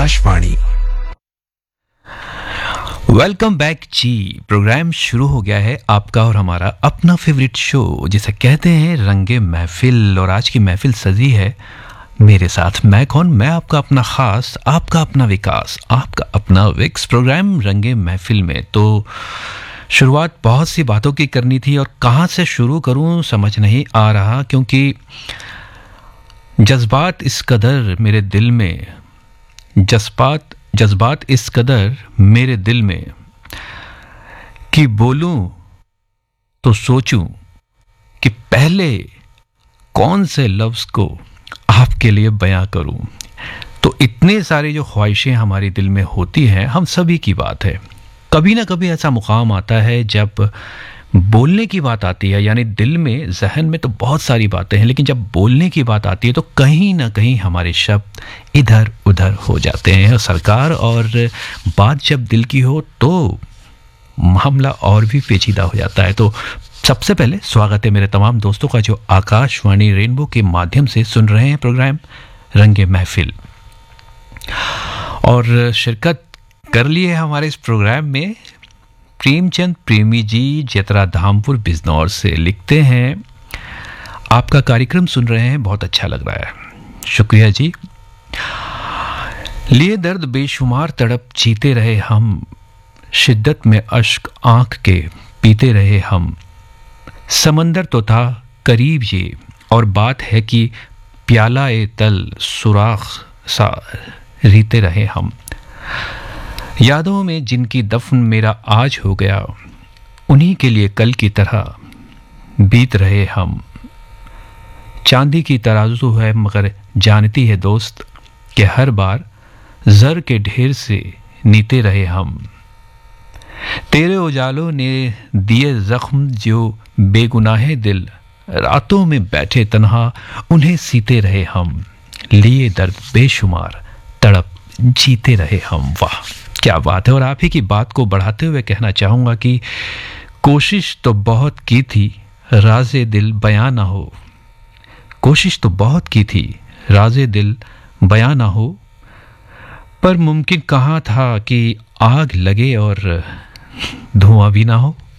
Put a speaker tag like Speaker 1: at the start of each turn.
Speaker 1: Akashvani.
Speaker 2: Welcome back जी। Programme शुरू हो गया है आपका और हमारा अपना फेवरेट शो जिसे कहते हैं रंगे महफिल। और आज की महफिल सजी है मेरे साथ। मैं कौन? मैं आपका अपना खास, आपका अपना विकास, आपका अपना विक्स। प्रोग्राम रंगे महफिल में तो शुरुआत बहुत सी बातों की करनी थी और कहाँ से शुरू करूँ समझ नहीं आ रहा, क्योंकि जज्बात इस कदर मेरे दिल में, जज्बात इस कदर मेरे दिल में कि बोलूं तो सोचूं कि पहले कौन से लफ्ज़ को आपके लिए बयां करूं। तो इतने सारे जो ख्वाहिशें हमारे दिल में होती हैं, हम सभी की बात है। कभी ना कभी ऐसा मुकाम आता है जब बोलने की बात आती है, यानी दिल में, जहन में तो बहुत सारी बातें हैं, लेकिन जब बोलने की बात आती है तो कहीं ना कहीं हमारे शब्द इधर उधर हो जाते हैं सरकार। और बात जब दिल की हो तो मामला और भी पेचीदा हो जाता है। तो सबसे पहले स्वागत है मेरे तमाम दोस्तों का जो आकाशवाणी रेनबो के माध्यम से सुन रहे हैं प्रोग्राम रंगे महफिल और शिरकत कर लिए हमारे इस प्रोग्राम में। प्रेमचंद प्रेमी जी जतरा धामपुर बिजनौर से लिखते हैं, आपका कार्यक्रम सुन रहे हैं, बहुत अच्छा लग रहा है, शुक्रिया जी। लिए दर्द बेशुमार तड़प जीते रहे हम, शिद्दत में अश्क आंख के पीते रहे हम। समंदर तो था करीब ये, और बात है कि प्याला ए तल सुराख सा रीते रहे हम। यादों में जिनकी दफन मेरा आज हो गया, उन्हीं के लिए कल की तरह बीत रहे हम। चांदी की तराजू है मगर जानती है दोस्त कि हर बार जर के ढेर से नीते रहे हम। तेरे उजालों ने दिए जख्म जो बेगुनाहे दिल, रातों में बैठे तन्हा उन्हें सीते रहे हम। लिए दर्द बेशुमार तड़प जीते रहे हम। वाह क्या बात है। और आप ही की बात को बढ़ाते हुए कहना चाहूँगा कि कोशिश तो बहुत की थी राज़े दिल बयां ना हो। कोशिश तो बहुत की थी राज़े दिल बयां ना हो, पर मुमकिन कहाँ था कि आग लगे और धुआं भी ना हो।